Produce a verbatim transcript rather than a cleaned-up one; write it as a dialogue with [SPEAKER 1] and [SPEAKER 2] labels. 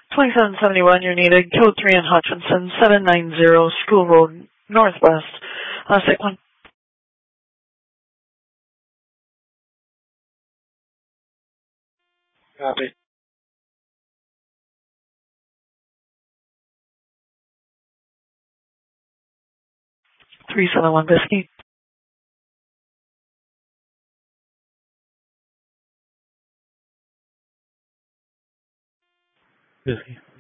[SPEAKER 1] twenty-seven seventy-one, you're needed. Code three in Hutchinson, seven nine zero School Road, Northwest. Uh, six one.
[SPEAKER 2] Copy.
[SPEAKER 1] three seven one Whiskey.
[SPEAKER 3] Whiskey.